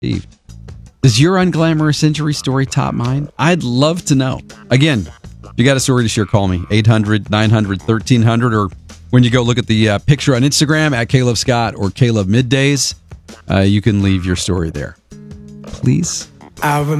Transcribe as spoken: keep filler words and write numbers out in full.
received. Does your unglamorous injury story top mine? I'd love to know. Again, if you got a story to share, call me. eight hundred, nine hundred, thirteen hundred, or when you go look at the uh, picture on Instagram at Caleb Scott or Caleb Middays, uh, you can leave your story there. Please. I remember